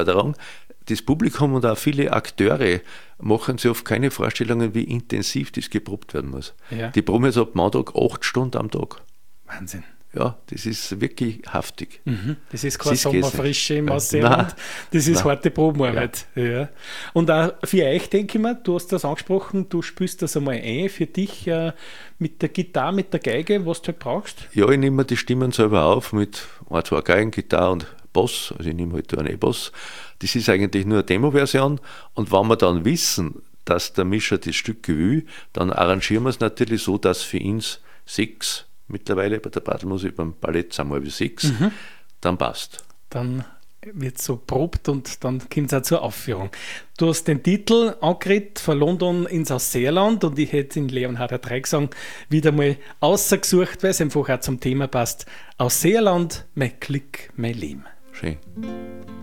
Herausforderung. Das Publikum und auch viele Akteure machen sich oft keine Vorstellungen, wie intensiv das geprobt werden muss. Ja. Die proben jetzt ab Montag 8 Stunden am Tag. Wahnsinn. Ja, das ist wirklich haftig. Das ist keine Das geht Sommerfrische im nicht. Ausseeland. Das ist Nein. harte Probenarbeit. Ja. Und auch für euch, denke ich mir, du hast das angesprochen, du spielst das einmal ein für dich mit der Gitarre, mit der Geige, was du halt brauchst. Ja, ich nehme mir die Stimmen selber auf mit ein, zwei Geigen, Gitarre und Bass. Also ich nehme halt einen E-Bass. Das ist eigentlich nur eine Demo-Version. Und wenn wir dann wissen, dass der Mischer das Stück will, dann arrangieren wir es natürlich so, dass für uns 6 mittlerweile, bei der Bartelmusik, beim Ballett sind wir bis 6, dann passt. Dann wird so probt und dann kommt es auch zur Aufführung. Du hast den Titel angeredet, von London ins Ausseerland, und ich hätte in Leonhardt 3 gesagt, wieder mal ausgesucht, weil es einfach auch zum Thema passt. Ausseerland, mein Glück, mein Leben. Schön.